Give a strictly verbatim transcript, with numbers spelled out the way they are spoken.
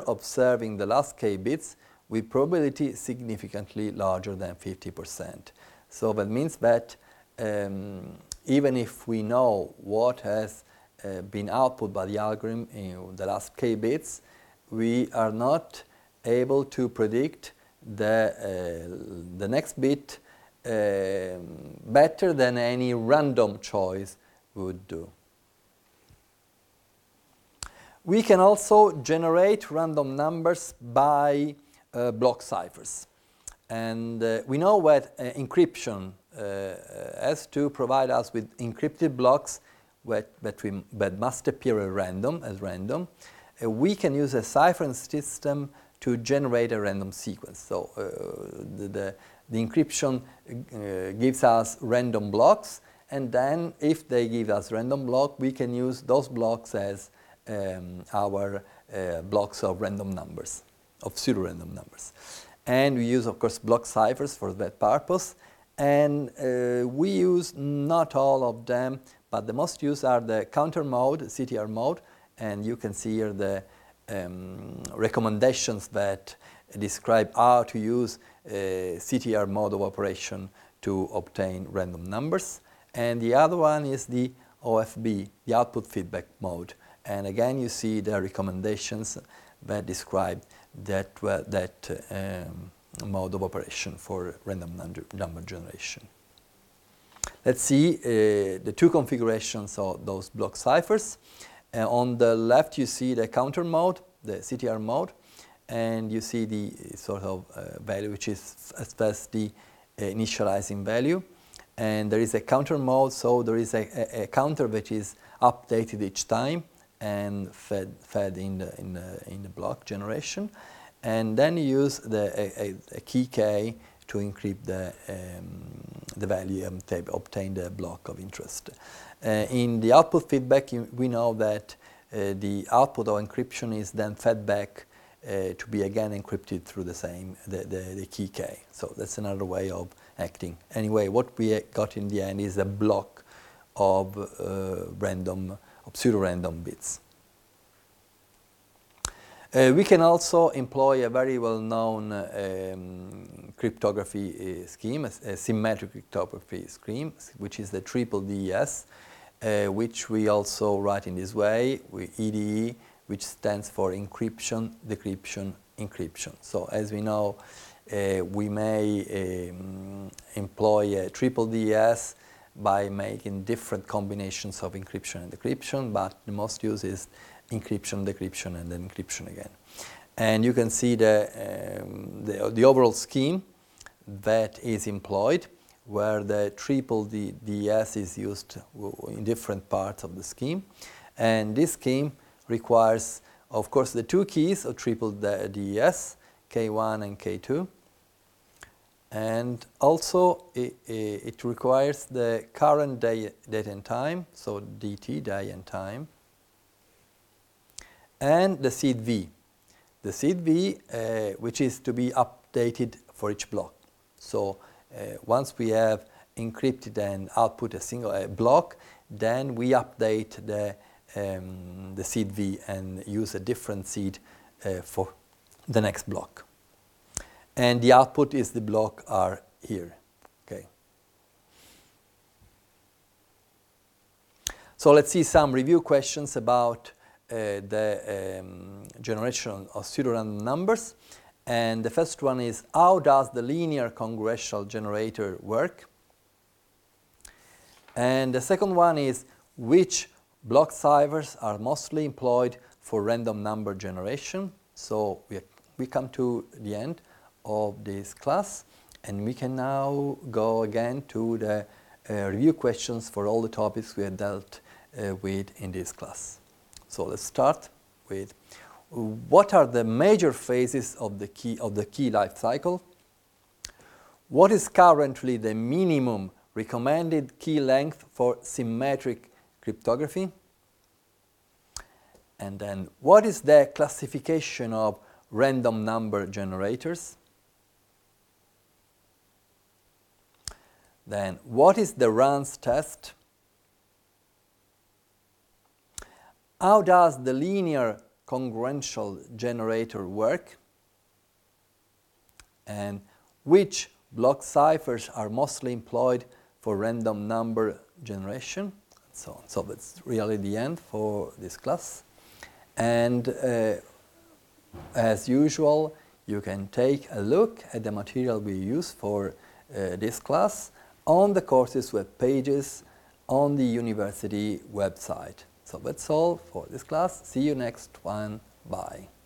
observing the last k bits with probability significantly larger than fifty percent. So that means that um, even if we know what has uh, been output by the algorithm in the last k bits, we are not able to predict the, uh, the next bit uh, better than any random choice would do. We can also generate random numbers by uh, block ciphers. And uh, we know that uh, encryption uh, has to provide us with encrypted blocks that, that, we, that must appear at random, as random. Uh, we can use a ciphering system to generate a random sequence. So uh, the, the, the encryption uh, gives us random blocks, and then if they give us random block, we can use those blocks as um, our uh, blocks of random numbers, of pseudo-random numbers. And we use, of course, block ciphers for that purpose. And uh, we use not all of them, but the most used are the counter mode, C T R mode, and you can see here the um, recommendations that describe how to use uh, C T R mode of operation to obtain random numbers. And the other one is the O F B, the output feedback mode. And again, you see the recommendations that describe that, uh, that um, mode of operation for random number generation. Let's see uh, the two configurations of those block ciphers. Uh, on the left, you see the counter mode, the C T R mode, and you see the sort of uh, value, which is first the uh, initializing value. And there is a counter mode, so there is a, a, a counter which is updated each time and fed, fed in, the, in, the, in the block generation. And then you use the, a, a key K to encrypt the, um, the value and obtain the block of interest. Uh, in the output feedback, you, we know that uh, the output of encryption is then fed back uh, to be again encrypted through the same, the, the, the key K. So that's another way of acting. Anyway, what we got in the end is a block of uh, random, of pseudo-random bits. Uh, we can also employ a very well-known uh, um, cryptography uh, scheme, a, a symmetric cryptography scheme, which is the triple D E S, uh, which we also write in this way, with E D E, which stands for encryption, decryption, encryption. So as we know, uh, we may um, employ a triple D E S by making different combinations of encryption and decryption, but the most used is encryption, decryption, and then encryption again. And you can see the, um, the, the overall scheme that is employed, where the triple D E S is used in different parts of the scheme. And this scheme requires, of course, the two keys of triple D E S, K one and K two. And also it, it requires the current day, date and time, so D T, day and time, and the seed V. The seed V, uh, which is to be updated for each block. So uh, once we have encrypted and output a single uh, block, then we update the, um, the seed V and use a different seed uh, for the next block. And the output is the block R here. Okay. So let's see some review questions about uh, the um, generation of pseudorandom numbers. And the first one is, how does the linear congruential generator work? And the second one is, which block ciphers are mostly employed for random number generation? So we, we come to the end of this class, and we can now go again to the uh, review questions for all the topics we have dealt uh, with in this class. So let's start with, what are the major phases of the key of the key life cycle? What is currently the minimum recommended key length for symmetric cryptography? And then, what is the classification of random number generators? Then, what is the runs test? How does the linear congruential generator work, and which block ciphers are mostly employed for random number generation, and so on. So that's really the end for this class. And uh, as usual, you can take a look at the material we use for uh, this class on the course's web pages on the university website. So that's all for this class. See you next one. Bye.